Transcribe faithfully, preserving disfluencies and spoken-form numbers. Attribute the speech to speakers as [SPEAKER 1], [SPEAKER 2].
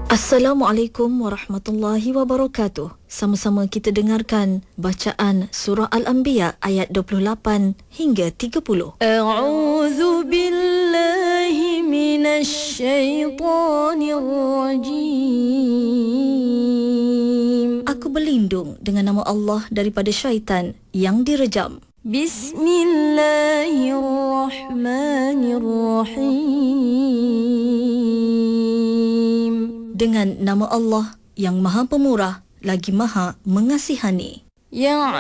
[SPEAKER 1] Assalamualaikum warahmatullahi wabarakatuh. Sama-sama kita dengarkan bacaan surah Al-Anbiya ayat dua puluh lapan hingga tiga puluh.
[SPEAKER 2] A'udzu billahi minasy syaithanir rajim.
[SPEAKER 1] Aku berlindung dengan nama Allah daripada syaitan yang direjam.
[SPEAKER 2] Bismillahirrahmanirrahim.
[SPEAKER 1] Dengan nama Allah yang Maha Pemurah lagi Maha Mengasihani.
[SPEAKER 2] Ya